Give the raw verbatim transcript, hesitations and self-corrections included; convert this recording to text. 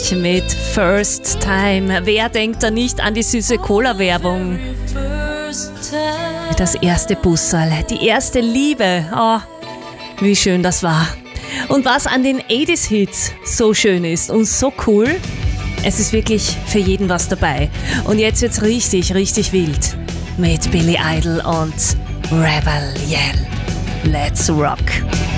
mit First Time. Wer denkt da nicht an die süße Cola-Werbung? Das erste Busserl, die erste Liebe. Oh, wie schön das war. Und was an den achtziger-Hits so schön ist und so cool, es ist wirklich für jeden was dabei. Und jetzt wird's richtig, richtig wild mit Billy Idol und Rebel Yell. Let's rock!